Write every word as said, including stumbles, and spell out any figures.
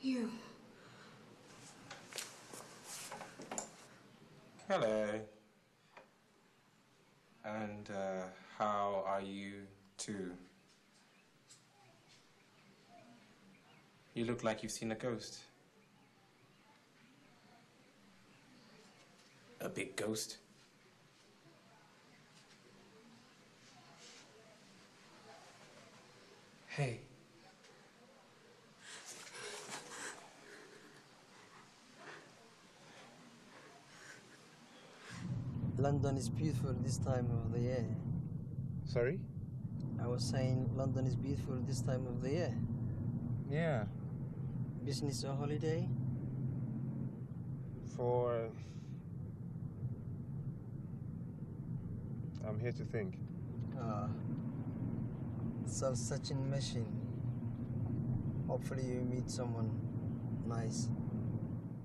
You. Hello. And uh, how are you too? You look like you've seen a ghost. A big ghost. Hey. London is beautiful this time of the year. Sorry? I was saying London is beautiful this time of the year. Yeah. Business or holiday? For... I'm here to think. Ah. Self-searching machine. Hopefully you meet someone nice.